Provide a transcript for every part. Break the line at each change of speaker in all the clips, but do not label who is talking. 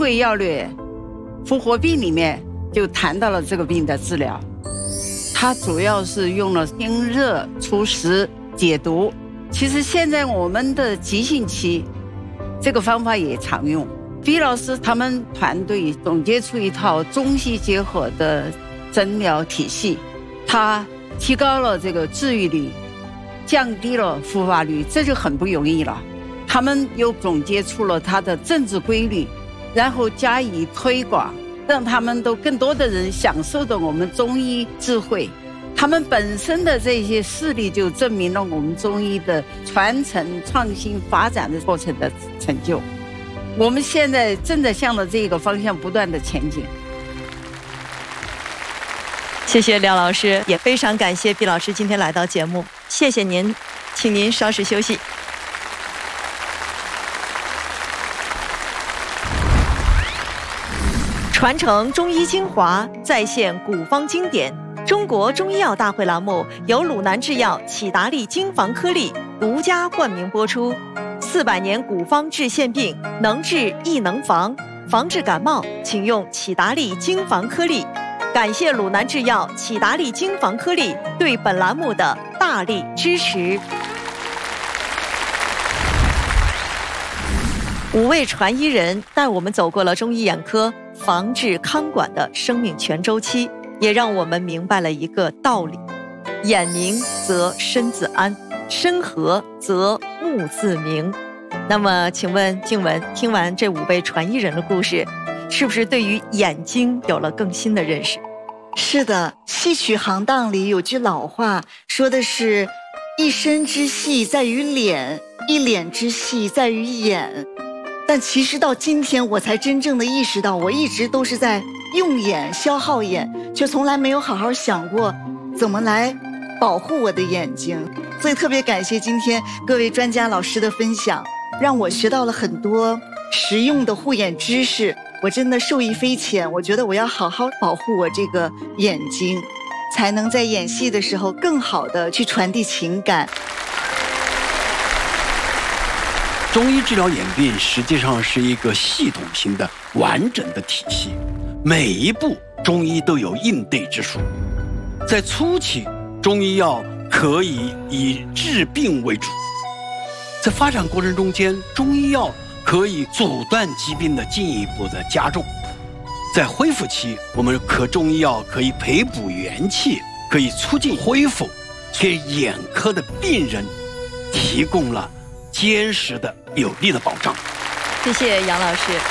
贵要略复活病里面就谈到了这个病的治疗，它主要是用了清热除湿解毒。其实现在我们的急性期这个方法也常用。毕老师他们团队总结出一套中西结合的诊疗体系，它提高了这个治愈率，降低了复发率，这就很不容易了。他们又总结出了它的政治规律，然后加以推广，让他们都更多的人享受到我们中医智慧。他们本身的这些事例就证明了我们中医的传承、创新、发展的过程的成就。我们现在正在向着这个方向不断的前进。
谢谢廖老师，也非常感谢毕老师今天来到节目，谢谢您，请您稍事休息。传承中医精华，再现古方经典。中国中医药大会栏目由鲁南制药启达利精防颗粒独家冠名播出。400年古方治腺病，能治亦能防，防治感冒请用启达利精防颗粒。感谢鲁南制药启达利精防颗粒对本栏目的大力支持。5位传医人带我们走过了中医眼科防治康管的生命全周期，也让我们明白了一个道理：眼明则身自安，身和则目自明。那么请问静雯，听完这5位传医人的故事，是不是对于眼睛有了更新的认识？
是的，戏曲行当里有句老话，说的是一身之戏在于脸，一脸之戏在于眼。但其实到今天我才真正的意识到，我一直都是在用眼消耗眼，却从来没有好好想过怎么来保护我的眼睛。所以特别感谢今天各位专家老师的分享，让我学到了很多实用的护眼知识，我真的受益匪浅。我觉得我要好好保护我这个眼睛，才能在演戏的时候更好的去传递情感。
中医治疗眼病实际上是一个系统性的完整的体系，每一步中医都有应对之术。在初期，中医药可以以治病为主，在发展过程中间，中医药可以阻断疾病的进一步的加重。在恢复期，我们中医药可以培补元气，可以促进恢复，给眼科的病人提供了坚实的有力的保障。
谢谢杨老师。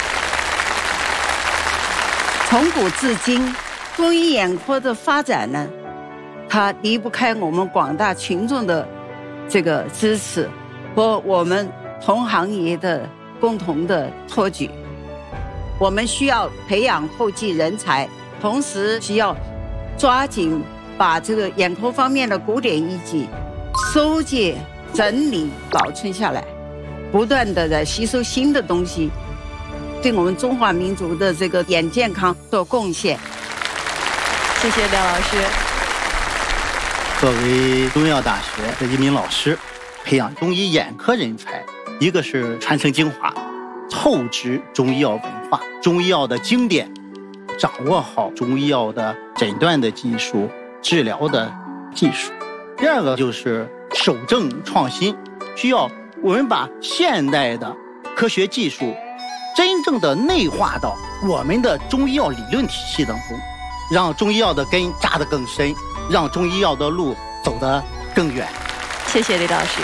从古至今，中医眼科的发展呢，它离不开我们广大群众的这个支持和我们同行业的共同的托举。我们需要培养后继人才，同时需要抓紧把这个眼科方面的古典医籍收集、整理、保存下来，不断的在吸收新的东西，对我们中华民族的这个眼健康做贡献。
谢谢廖老师。
作为中医药大学的一名老师，培养中医眼科人才，一个是传承精华，厚植中医药文化、中医药的经典，掌握好中医药的诊断的技术、治疗的技术。第二个就是守正创新，需要我们把现代的科学技术真正的内化到我们的中医药理论体系当中，让中医药的根扎得更深，让中医药的路走得更远。
谢谢李老师。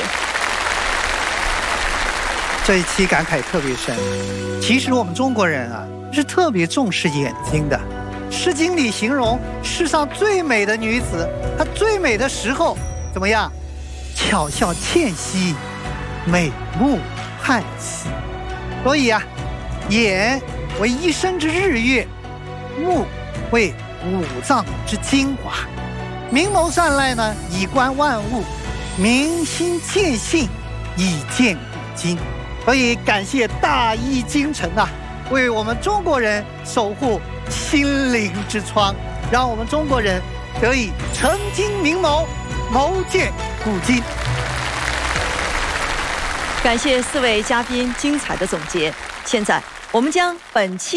这一期感慨特别深。其实我们中国人啊，是特别重视眼睛的。《诗经》里形容世上最美的女子，她最美的时候怎么样？巧笑倩兮，美目盼兮。所以啊，眼为一生之日月，目为五脏之精华。明眸善睐呢，以观万物；明心见性，以鉴古今。所以感谢大医精诚啊，为我们中国人守护心灵之窗，让我们中国人得以澄睛明眸，谋见古今。
感谢4位嘉宾精彩的总结。现在我们将本期